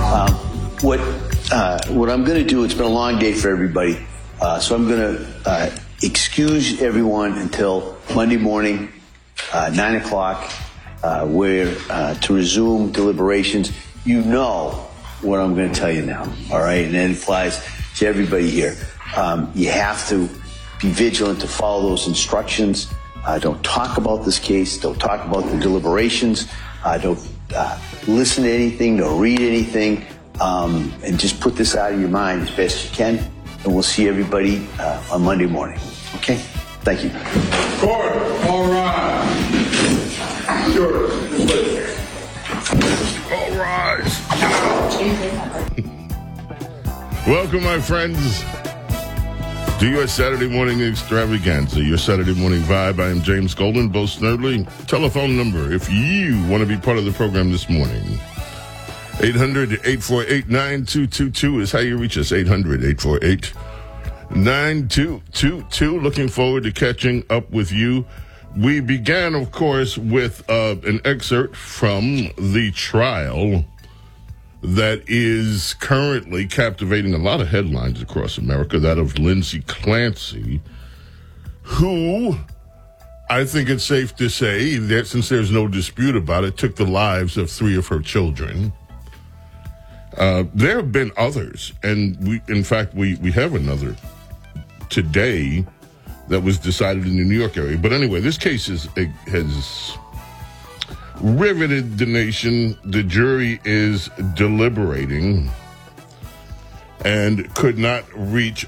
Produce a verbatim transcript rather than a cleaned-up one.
Um, what uh, what I'm going to do, it's been a long day for everybody, uh, so I'm going to uh, excuse everyone until Monday morning, uh, nine o'clock, uh, where uh, to resume deliberations. You know what I'm going to tell you now, all right? And that applies to everybody here. Um, you have to be vigilant to follow those instructions. Uh, don't talk about this case. Don't talk about the deliberations. Uh, don't uh, listen to anything. Don't read anything. Um, and just put this out of your mind as best you can. And we'll see everybody uh, on Monday morning. Okay? Thank you. Court, all rise. Sure. All rise. Welcome, my friends, to your Saturday morning extravaganza, your Saturday morning vibe. I am James Golden, Bo Snerdley. Telephone number, if you want to be part of the program this morning, eight hundred, eight four eight, nine two two two is how you reach us, eight hundred, eight four eight, nine two two two. Looking forward to catching up with you. We began, of course, with uh, an excerpt from the trial that is currently captivating a lot of headlines across America, that of Lindsay Clancy, who, I think it's safe to say, that since there's no dispute about it, took the lives of three of her children. Uh, there have been others, and we, in fact, we, we have another today that was decided in the New York area. But anyway, this case is, has riveted the nation. The jury is deliberating and could not reach